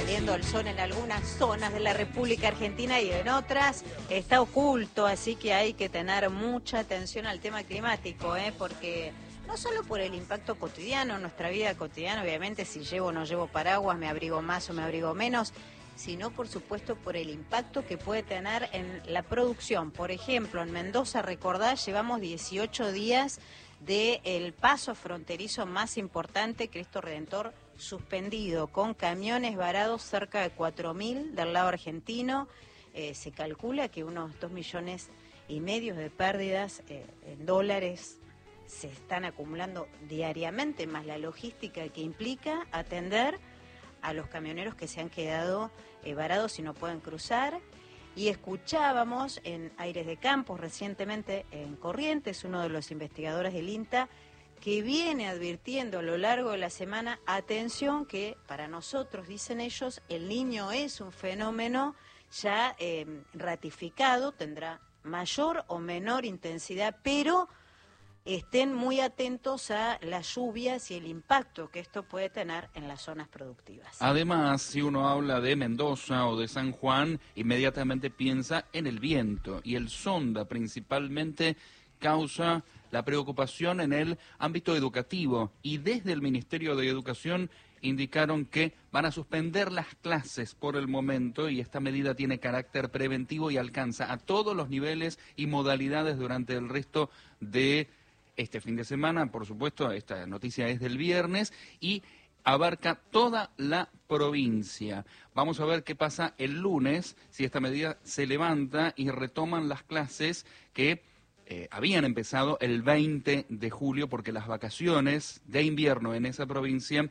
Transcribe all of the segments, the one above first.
saliendo el sol en algunas zonas de la República Argentina y en otras está oculto, así que hay que tener mucha atención al tema climático, porque no solo por el impacto cotidiano, nuestra vida cotidiana, obviamente si llevo o no llevo paraguas, me abrigo más o me abrigo menos, sino por supuesto por el impacto que puede tener en la producción. Por ejemplo, en Mendoza, recordá, llevamos 18 días del paso fronterizo más importante, Cristo Redentor, suspendido, con camiones varados cerca de 4.000 del lado argentino. Se calcula que unos 2,5 millones de pérdidas en dólares se están acumulando diariamente, más la logística que implica atender a los camioneros que se han quedado varados y no pueden cruzar. Y escuchábamos en Aires de Campos recientemente en Corrientes, uno de los investigadores del INTA, que viene advirtiendo a lo largo de la semana, atención que para nosotros, dicen ellos, el Niño es un fenómeno ya ratificado, tendrá mayor o menor intensidad, pero estén muy atentos a las lluvias y el impacto que esto puede tener en las zonas productivas. Además, si uno habla de Mendoza o de San Juan, inmediatamente piensa en el viento, y el Sonda principalmente causa la preocupación en el ámbito educativo, y desde el Ministerio de Educación indicaron que van a suspender las clases por el momento, y esta medida tiene carácter preventivo y alcanza a todos los niveles y modalidades durante el resto de este fin de semana. Por supuesto, esta noticia es del viernes y abarca toda la provincia. Vamos a ver qué pasa el lunes, si esta medida se levanta y retoman las clases que habían empezado el 20 de julio, porque las vacaciones de invierno en esa provincia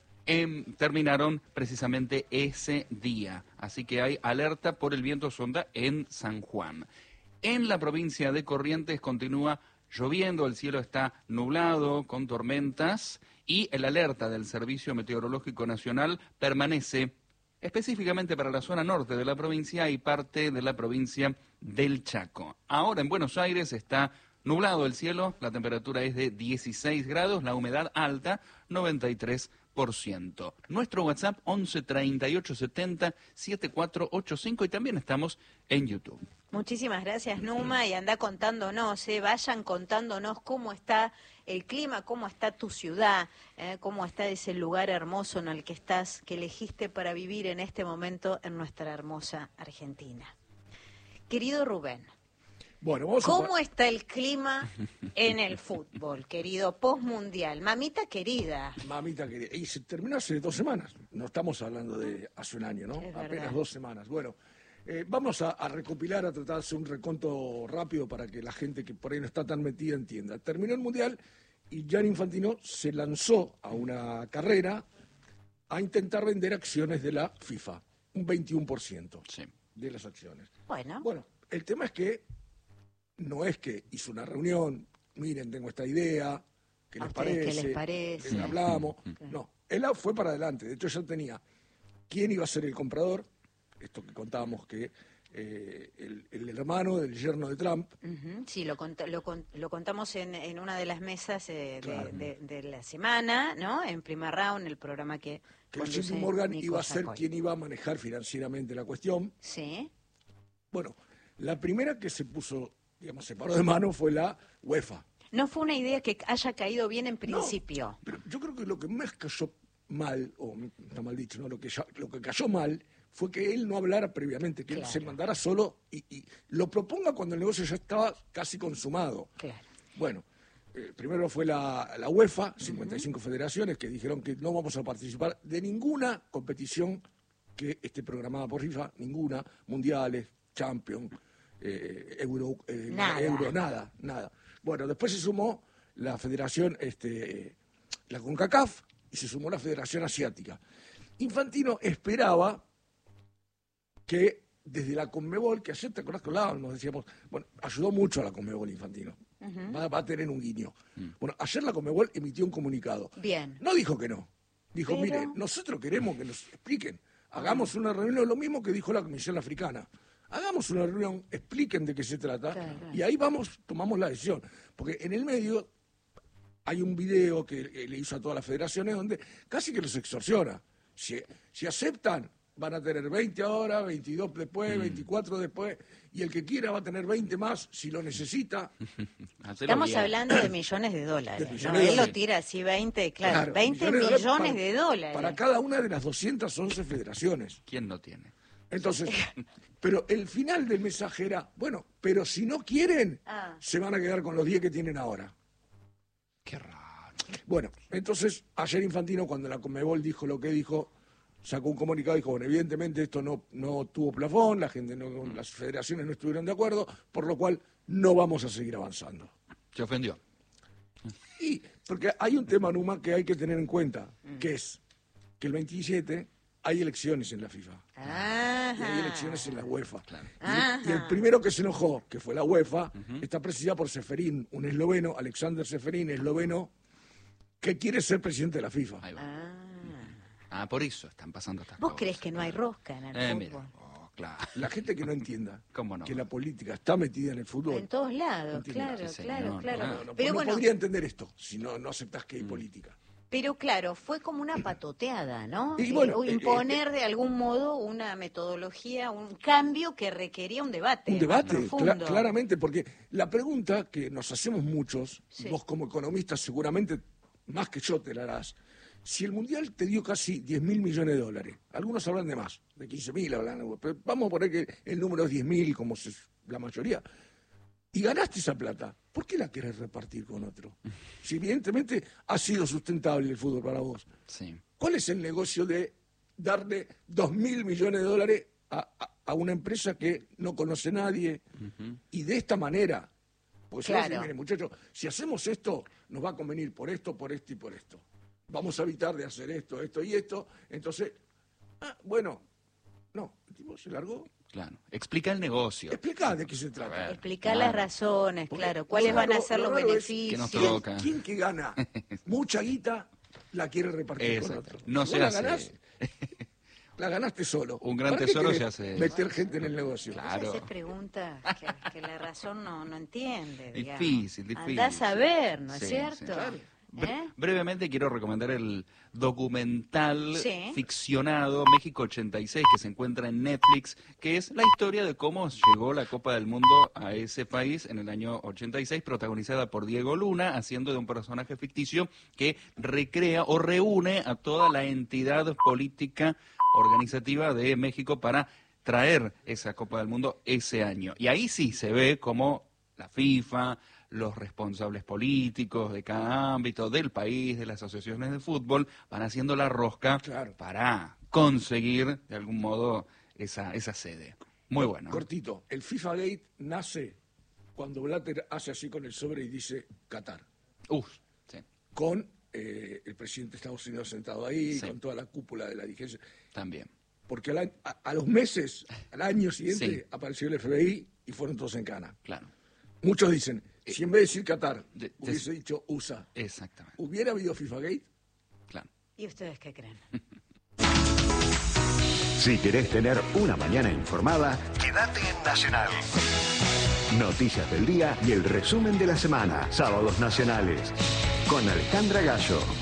terminaron precisamente ese día. Así que hay alerta por el viento Sonda en San Juan. En la provincia de Corrientes continúa lloviendo, el cielo está nublado con tormentas y el alerta del Servicio Meteorológico Nacional permanece específicamente para la zona norte de la provincia y parte de la provincia del Chaco. Ahora en Buenos Aires está nublado el cielo, la temperatura es de 16 grados, la humedad alta, 93%. Nuestro WhatsApp 11 38 70 7485 y también estamos en YouTube. Muchísimas gracias, Numa, y anda contándonos, vayan contándonos cómo está el clima, cómo está tu ciudad, cómo está ese lugar hermoso en el que estás, que elegiste para vivir en este momento en nuestra hermosa Argentina. Querido Rubén, bueno, ¿cómo está el clima en el fútbol, querido, postmundial? Mamita querida. Mamita querida. Y se terminó hace 2 semanas. No estamos hablando de hace un año, ¿no? Apenas 2 semanas. Bueno, vamos a recopilar, a tratar de hacer un reconto rápido para que la gente que por ahí no está tan metida entienda. Terminó el Mundial y Gianni Infantino se lanzó a una carrera a intentar vender acciones de la FIFA. Un 21% sí. de las acciones. Bueno, el tema es que no es que hizo una reunión, miren, tengo esta idea, ¿qué les parece? ¿Qué les parece? Les hablamos. No, él fue para adelante. De hecho, ya tenía quién iba a ser el comprador. Esto que contábamos que el hermano del yerno de Trump. Sí, lo contamos en una de las mesas de la semana, ¿no? En Primer Round, el programa que JP Morgan iba a ser quien iba a manejar financieramente la cuestión. Sí. Bueno, la primera que se puso, digamos, se paró de mano fue la UEFA. No fue una idea que haya caído bien en principio. No, pero yo creo que lo que más cayó mal, o está mal dicho, ¿no? Lo que cayó mal fue que él no hablara previamente, que él se mandara solo y lo proponga cuando el negocio ya estaba casi consumado. Claro. Bueno, primero fue la UEFA, 55 federaciones que dijeron que no vamos a participar de ninguna competición que esté programada por FIFA, ninguna, mundiales, Champions, nada. Bueno, después se sumó la federación, la CONCACAF, y se sumó la Federación Asiática. Infantino esperaba que desde la Conmebol, que ayer te acordás que hablábamos, decíamos, bueno, ayudó mucho a la Conmebol Infantino, va a tener un guiño. Bueno, ayer la Conmebol emitió un comunicado. Bien. No dijo que no, dijo, mire, nosotros queremos que nos expliquen, hagamos una reunión, lo mismo que dijo la Comisión Africana. Hagamos una reunión, expliquen de qué se trata, y ahí tomamos la decisión. Porque en el medio hay un video que le hizo a todas las federaciones donde casi que los extorsiona. Si aceptan, van a tener 20 ahora, 22 después, 24 después, y el que quiera va a tener 20 más si lo necesita. Estamos hablando de millones de dólares. De millones ¿no? de Él lo dólares. tira así 20, claro 20 millones de dólares. Para cada una de las 211 federaciones. ¿Quién no tiene? Entonces, pero el final del mensaje era, bueno, pero si no quieren, se van a quedar con los 10 que tienen ahora. Qué raro. Bueno, entonces ayer Infantino, cuando la Conmebol dijo lo que dijo, sacó un comunicado y dijo, bueno, evidentemente esto no tuvo plafón, las federaciones no estuvieron de acuerdo, por lo cual no vamos a seguir avanzando. Se ofendió. Y porque hay un tema, Numa, que hay que tener en cuenta, que es que el 27 hay elecciones en la FIFA. Y hay elecciones en la UEFA. Claro. Y el primero que se enojó, que fue la UEFA, está presidida por Seferín, un esloveno, Alexander Seferín, esloveno, que quiere ser presidente de la FIFA. Ahí va. Por eso están pasando estas ¿Vos cosas. crees que no hay rosca en el fútbol? Mira. Claro. La gente que no entienda ¿Cómo no? que la política está metida en el fútbol. En todos lados, Entiendo. claro, Sí, claro, señor, claro. claro. Pero no bueno, podría entender esto si no aceptás que hay política. pero claro, fue como una patoteada, ¿no? Y bueno, imponer de algún modo una metodología, un cambio que requería un debate. Un debate, más profundo. claramente, porque la pregunta que nos hacemos muchos, Sí. vos como economista seguramente más que yo te la harás, si el Mundial te dio casi 10.000 millones de dólares, algunos hablan de más, de 15.000 hablan, pero vamos a poner que el número es 10.000 como la mayoría, y ganaste esa plata, ¿por qué la querés repartir con otro? Si evidentemente ha sido sustentable el fútbol para vos. Sí. ¿Cuál es el negocio de darle 2.000 millones de dólares a una empresa que no conoce a nadie? Y de esta manera, pues Claro. miren muchachos, si hacemos esto, nos va a convenir por esto y por esto. Vamos a evitar de hacer esto y esto. Entonces, bueno, no, el tipo se largó. Claro. Explica el negocio. Explica de qué se trata. Explicar Claro. las razones, Porque claro, cuáles lo van a raro- ser lo los raro es beneficios. que nos ¿Quién, toca. quién que gana mucha guita la quiere repartir con Exacto. otro? No Vos se la hace. ganás, la ganaste solo. Un gran ¿Para qué tesoro querés se hace- meter gente en el negocio? Claro. Hace preguntas que la razón no entiende, digamos. Difícil. Andás a ver, ¿no es Sí, cierto? sí. Claro. Brevemente quiero recomendar el documental Sí. ficcionado México 86 que se encuentra en Netflix, que es la historia de cómo llegó la Copa del Mundo a ese país en el año 86, protagonizada por Diego Luna, haciendo de un personaje ficticio que recrea o reúne a toda la entidad política organizativa de México para traer esa Copa del Mundo ese año. Y ahí sí se ve cómo la FIFA, los responsables políticos de cada ámbito, del país, de las asociaciones de fútbol, van haciendo la rosca Claro. para conseguir, de algún modo, esa sede. Muy bueno. Cortito, el FIFA Gate nace cuando Blatter hace así con el sobre y dice Qatar, Sí, con el presidente de Estados Unidos sentado ahí, Sí. con toda la cúpula de la dirigencia. también. Porque a los meses, al año siguiente, Sí. apareció el FBI y fueron todos en cana. Claro, Muchos dicen, si en vez de decir Qatar, de- hubiese dicho USA, exactamente. ¿hubiera habido FIFA Gate? Claro. ¿Y ustedes qué creen? Si querés tener una mañana informada, quédate en Nacional. Noticias del día y el resumen de la semana. Sábados nacionales. Con Alejandra Gallo.